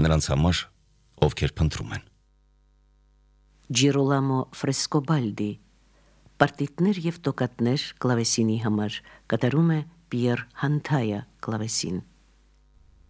նրանց համար, ովքեր փնտրում են։ Ջիրոլամո Ֆրեսկոբալդի Պարտիտներ և տոկատներ կլավեսինի համար կատարում է Պիեր Հանթայա կլավեսին։